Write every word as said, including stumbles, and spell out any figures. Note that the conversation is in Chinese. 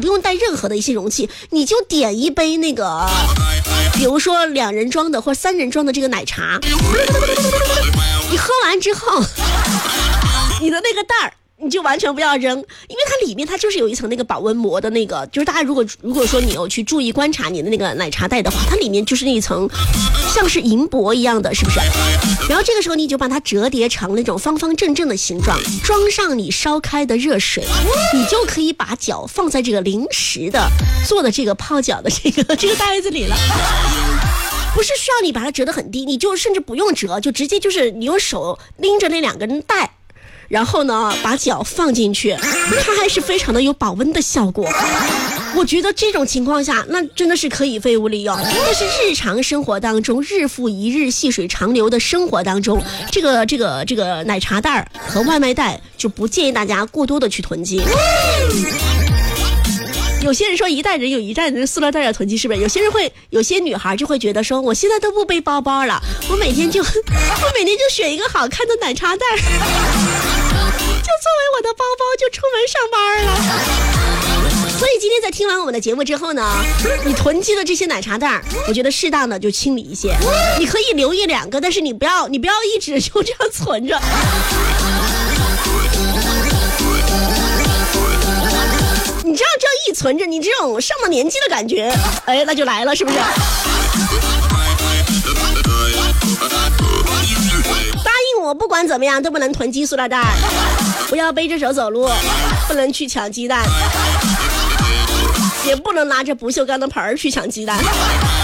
不用带任何的一些容器，你就点一杯那个比如说两人装的或三人装的这个奶茶，你喝完之后你的那个袋儿你就完全不要扔，因为它里面它就是有一层那个保温膜的那个，就是大家如果如果说你有去注意观察你的那个奶茶袋的话，它里面就是那一层像是银箔一样的，是不是？然后这个时候你就把它折叠成那种方方正正的形状，装上你烧开的热水，你就可以把脚放在这个临时的做的这个泡脚的这个这个袋子里了。不是需要你把它折得很低，你就甚至不用折，就直接就是你用手拎着那两根带，然后呢把脚放进去，它还是非常的有保温的效果。我觉得这种情况下那真的是可以废物利用，但是日常生活当中日复一日细水长流的生活当中，这个这个这个奶茶袋和外卖袋就不建议大家过多的去囤积。有些人说一代人有一代人的塑料袋要囤积，是不是？有些人会，有些女孩就会觉得说，我现在都不背包包了，我每天就我每天就选一个好看的奶茶袋，就作为我的包包就出门上班了。所以今天在听完我们的节目之后呢，你囤积的这些奶茶袋，我觉得适当的就清理一些，你可以留一两个，但是你不要你不要一直就这样存着。你这样这样一存着，你这种上了年纪的感觉，哎，那就来了，是不是？答应我，不管怎么样都不能囤积塑料袋，不要背着手走路，不能去抢鸡蛋，也不能拿着不锈钢的盆儿去抢鸡蛋。